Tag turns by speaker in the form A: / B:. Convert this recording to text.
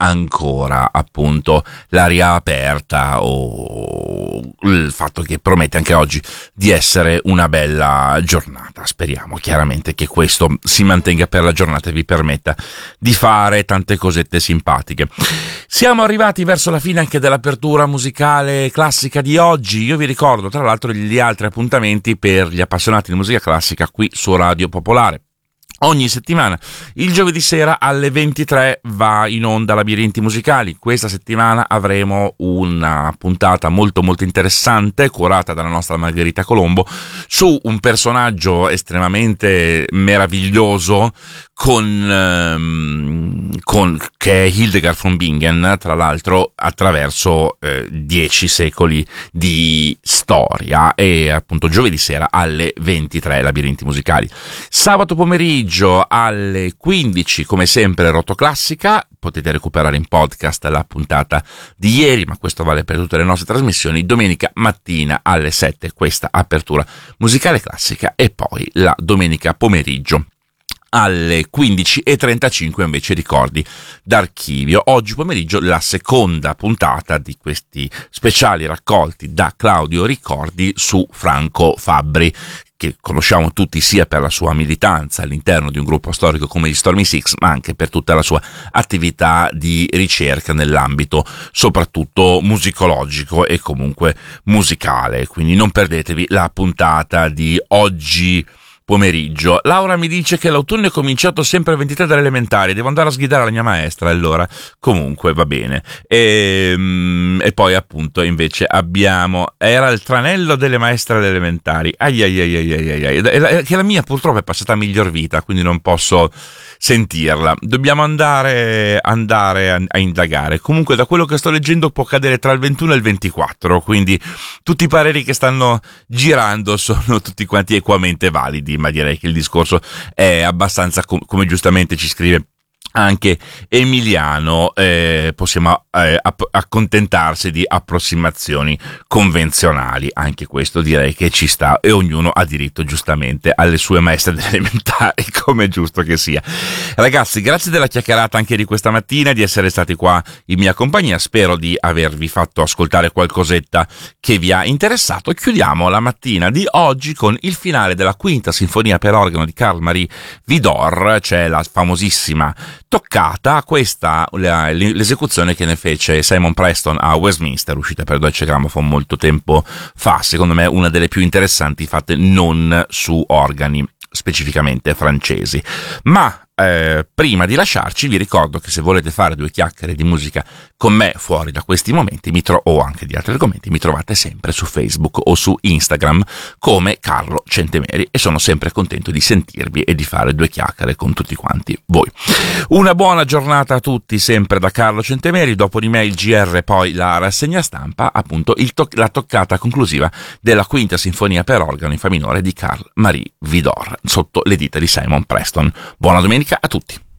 A: ancora appunto l'aria aperta o il fatto che promette anche oggi di essere una bella giornata. Speriamo chiaramente che questo si mantenga per la giornata e vi permetta di fare tante cosette simpatiche. Siamo arrivati verso la fine anche dell'apertura musicale classica di oggi. Io vi ricordo tra l'altro gli altri appuntamenti per gli appassionati di musica classica qui su Radio Popolare. Ogni settimana, il giovedì sera alle 23 va in onda Labirinti Musicali. Questa settimana avremo una puntata molto molto interessante, curata dalla nostra Margherita Colombo, su un personaggio estremamente meraviglioso che è Hildegard von Bingen, tra l'altro attraverso 10 secoli di storia, e appunto giovedì sera alle 23 Labirinti Musicali. Sabato pomeriggio alle 15 come sempre Rotoclassica, potete recuperare in podcast la puntata di ieri, ma questo vale per tutte le nostre trasmissioni. Domenica mattina alle 7 questa apertura musicale classica, e poi la domenica pomeriggio alle 15:35 invece ricordi d'archivio. Oggi pomeriggio la seconda puntata di questi speciali raccolti da Claudio Ricordi su Franco Fabbri, che conosciamo tutti sia per la sua militanza all'interno di un gruppo storico come gli Stormy Six, ma anche per tutta la sua attività di ricerca nell'ambito soprattutto musicologico e comunque musicale. Quindi non perdetevi la puntata di oggi pomeriggio. Laura mi dice che l'autunno è cominciato sempre al 23 dalle elementari, devo andare a sgridare la mia maestra, allora comunque va bene. E poi appunto invece era il tranello delle maestre delle elementari, che la mia purtroppo è passata a miglior vita, quindi non posso sentirla. Dobbiamo andare a indagare. Comunque da quello che sto leggendo può cadere tra il 21 e il 24, quindi tutti i pareri che stanno girando sono tutti quanti equamente validi, ma direi che il discorso è abbastanza, come giustamente ci scrive anche Emiliano, possiamo accontentarsi di approssimazioni convenzionali. Anche questo direi che ci sta, e ognuno ha diritto giustamente alle sue maestre delle elementari, come è giusto che sia. Ragazzi, grazie della chiacchierata anche di questa mattina, di essere stati qua in mia compagnia. Spero di avervi fatto ascoltare qualcosetta che vi ha interessato. Chiudiamo la mattina di oggi con il finale della quinta sinfonia per organo di Carl-Marie Widor. C'è la famosissima toccata, questa l'esecuzione che ne fece Simon Preston a Westminster, uscita per Deutsche Grammophon molto tempo fa. Secondo me una delle più interessanti fatte non su organi specificamente francesi. Ma prima di lasciarci vi ricordo che se volete fare due chiacchiere di musica con me fuori da questi momenti o anche di altri argomenti, mi trovate sempre su Facebook o su Instagram come Carlo Centemeri, e sono sempre contento di sentirvi e di fare due chiacchiere con tutti quanti voi. Una buona giornata a tutti sempre da Carlo Centemeri. Dopo di me il GR, poi la rassegna stampa, appunto la toccata conclusiva della quinta sinfonia per organo in fa minore di Carl-Marie Widor sotto le dita di Simon Preston. Buona domenica a tutti.